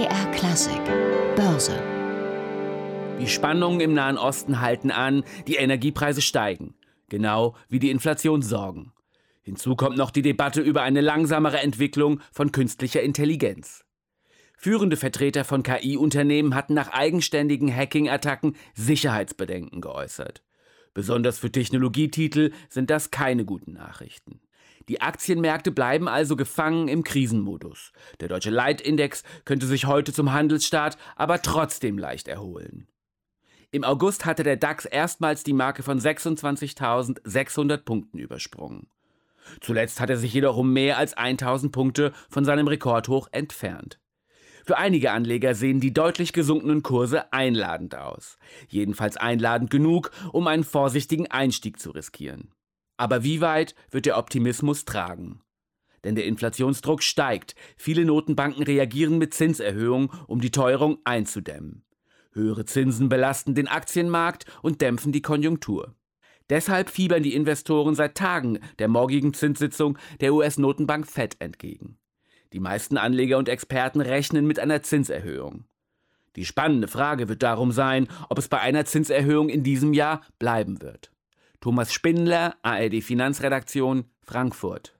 BR Klassik Börse. Die Spannungen im Nahen Osten halten an, die Energiepreise steigen, genau wie die Inflationssorgen. Hinzu kommt noch die Debatte über eine langsamere Entwicklung von künstlicher Intelligenz. Führende Vertreter von KI-Unternehmen hatten nach eigenständigen Hacking-Attacken Sicherheitsbedenken geäußert. Besonders für Technologietitel sind das keine guten Nachrichten. Die Aktienmärkte bleiben also gefangen im Krisenmodus. Der deutsche Leitindex könnte sich heute zum Handelsstart aber trotzdem leicht erholen. Im August hatte der DAX erstmals die Marke von 26.600 Punkten übersprungen. Zuletzt hat er sich jedoch um mehr als 1.000 Punkte von seinem Rekordhoch entfernt. Für einige Anleger sehen die deutlich gesunkenen Kurse einladend aus. Jedenfalls einladend genug, um einen vorsichtigen Einstieg zu riskieren. Aber wie weit wird der Optimismus tragen? Denn der Inflationsdruck steigt. Viele Notenbanken reagieren mit Zinserhöhungen, um die Teuerung einzudämmen. Höhere Zinsen belasten den Aktienmarkt und dämpfen die Konjunktur. Deshalb fiebern die Investoren seit Tagen der morgigen Zinssitzung der US-Notenbank Fed entgegen. Die meisten Anleger und Experten rechnen mit einer Zinserhöhung. Die spannende Frage wird darum sein, ob es bei einer Zinserhöhung in diesem Jahr bleiben wird. Thomas Spindler, ARD Finanzredaktion, Frankfurt.